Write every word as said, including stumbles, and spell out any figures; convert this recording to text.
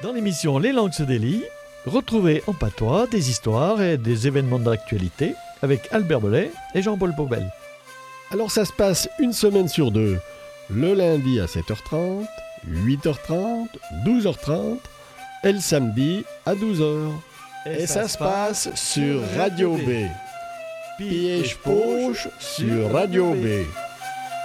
Dans l'émission Les langues se délient, retrouvez en patois des histoires et des événements d'actualité avec Albert Bellet et Jean-Paul Pobel. Alors ça se passe une semaine sur deux, le lundi à sept heures trente, huit heures trente, douze heures trente et le samedi à douze heures. Et, et ça, ça se passe sur Radio B. Piège Poche sur Radio B.